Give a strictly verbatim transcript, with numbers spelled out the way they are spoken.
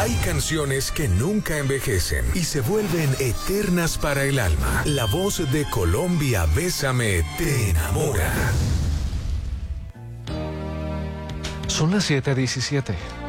Hay canciones que nunca envejecen y se vuelven eternas para el alma. La voz de Colombia, Bésame, te enamora. Son las siete diecisiete.